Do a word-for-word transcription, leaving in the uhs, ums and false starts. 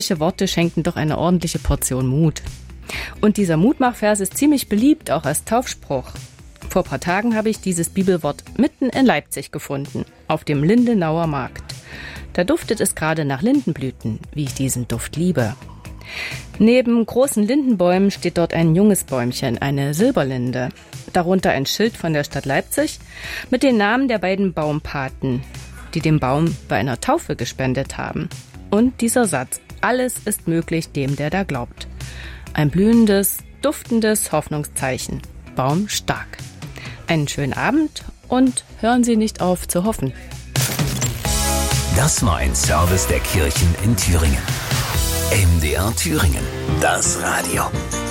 Manche Worte schenken doch eine ordentliche Portion Mut. Und dieser Mutmachvers ist ziemlich beliebt, auch als Taufspruch. Vor ein paar Tagen habe ich dieses Bibelwort mitten in Leipzig gefunden, auf dem Lindenauer Markt. Da duftet es gerade nach Lindenblüten, wie ich diesen Duft liebe. Neben großen Lindenbäumen steht dort ein junges Bäumchen, eine Silberlinde. Darunter ein Schild von der Stadt Leipzig mit den Namen der beiden Baumpaten, die den Baum bei einer Taufe gespendet haben. Und dieser Satz: Alles ist möglich dem, der da glaubt. Ein blühendes, duftendes Hoffnungszeichen. Baum stark. Einen schönen Abend und hören Sie nicht auf zu hoffen. Das war ein Service der Kirchen in Thüringen. M D R Thüringen, das Radio.